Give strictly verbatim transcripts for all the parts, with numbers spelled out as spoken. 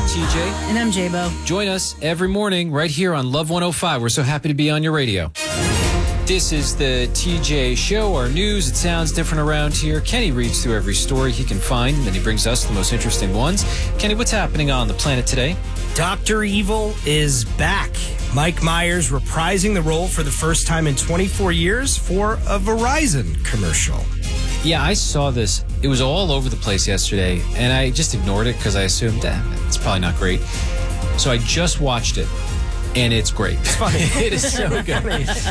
T J. And I'm J-Bo. Join us every morning right here on Love one oh five. We're so happy to be on your radio. This is the T J Show, our news. It sounds different around here. Kenny reads through every story he can find, and then he brings us the most interesting ones. Kenny, what's happening on the planet today? Doctor Evil is back. Mike Myers reprising the role for the first time in twenty-four years for a Verizon commercial. Yeah, I saw this. It was all over the place yesterday, and I just ignored it because I assumed, eh, it's probably not great. So I just watched it. And it's great. It's funny. It is so good.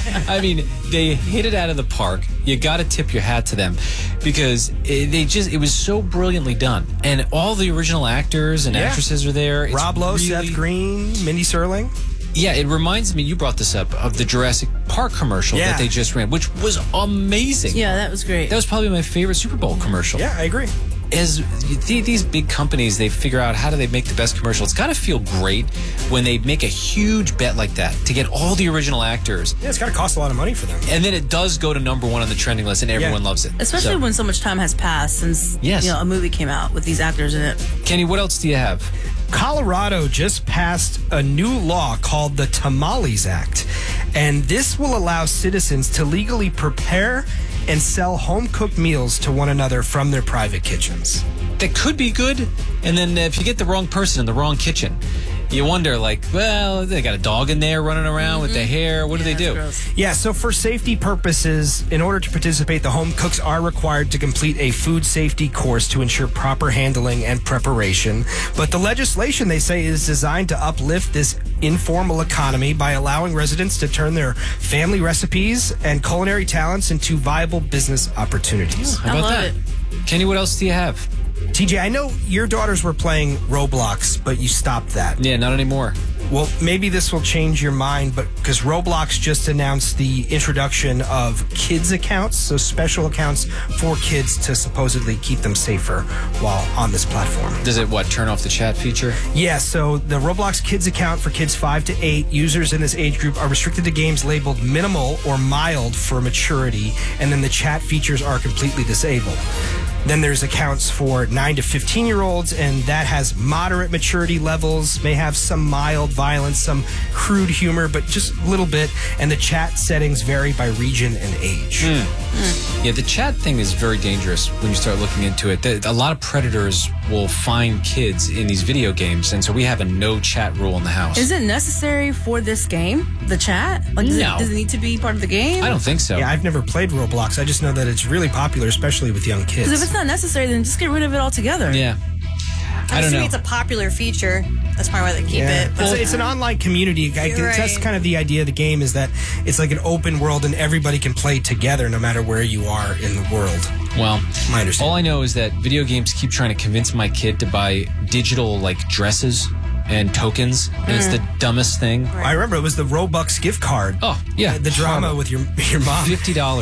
I mean, they hit it out of the park. You got to tip your hat to them because it, they just, it was so brilliantly done. And all the original actors and yeah. actresses are there. It's Rob Lowe, really, Seth Green, Mindy Serling. Yeah, it reminds me, you brought this up, of the Jurassic Park commercial yeah. that they just ran, which was amazing. Yeah, that was great. That was probably my favorite Super Bowl commercial. Yeah, I agree. As these big companies, they figure out how do they make the best commercial. It's got to feel great when they make a huge bet like that to get all the original actors. Yeah, it's got to cost a lot of money for them. And then it does go to number one on the trending list, and everyone yeah. loves it. Especially so. when so much time has passed since yes. you know, a movie came out with these actors in it. Kenny, what else do you have? Colorado just passed a new law called the Tamales Act, and this will allow citizens to legally prepare and sell home-cooked meals to one another from their private kitchens. That could be good, and then if you get the wrong person in the wrong kitchen, you wonder, like, well, they got a dog in there running around mm-hmm. with the hair. What yeah, do they do? Gross. Yeah, so for safety purposes, in order to participate, the home cooks are required to complete a food safety course to ensure proper handling and preparation. But the legislation, they say, is designed to uplift this informal economy by allowing residents to turn their family recipes and culinary talents into viable business opportunities. How I about love that? it. Kenny, what else do you have? T J, I know your daughters were playing Roblox, but you stopped that. Yeah, not anymore. Well, maybe this will change your mind, but because Roblox just announced the introduction of kids accounts, so special accounts for kids to supposedly keep them safer while on this platform. Does it, what, turn off the chat feature? Yeah, so the Roblox Kids account for kids five to eight, users in this age group are restricted to games labeled minimal or mild for maturity, and then the chat features are completely disabled. Then there's accounts for nine to fifteen-year-olds, and that has moderate maturity levels, may have some mild violence, some crude humor, but just a little bit. And the chat settings vary by region and age. Mm. Mm. Yeah, the chat thing is very dangerous when you start looking into it. A lot of predators will find kids in these video games, and so we have a no chat rule in the house. Is it necessary for this game, the chat? Like, does, no. it, does it need to be part of the game? I don't think so. Yeah, I've never played Roblox. I just know that it's really popular, especially with young kids. Because if it's not necessary, then just get rid of it altogether. Yeah. I'm I don't assuming know. it's a popular feature. That's probably why they keep yeah. it. It's, it's an online community. I, You're That's right. kind of the idea of the game, is that it's like an open world and everybody can play together no matter where you are in the world. Well, My understanding. all I know is that video games keep trying to convince my kid to buy digital, like, dresses and tokens, and it's the dumbest thing. I remember it was the Robux gift card. Oh, yeah. The drama with your your mom. fifty dollars.